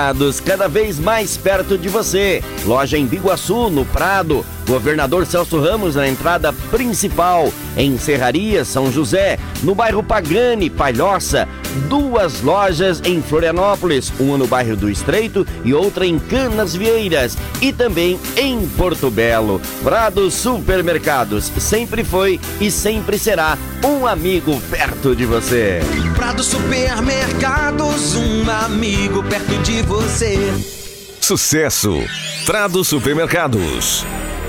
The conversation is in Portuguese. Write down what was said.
Cada vez mais perto de você. Loja em Biguaçu, no Prado. Governador Celso Ramos na entrada principal. Em Serraria, São José. No bairro Pagani, Palhoça. 2 lojas em Florianópolis. Uma no bairro do Estreito e outra em Canasvieiras. E também em Porto Belo. Prado Supermercados. Sempre foi e sempre será um amigo perto de você. Prado Supermercados, um amigo perto de você. Sucesso! Prado Supermercados.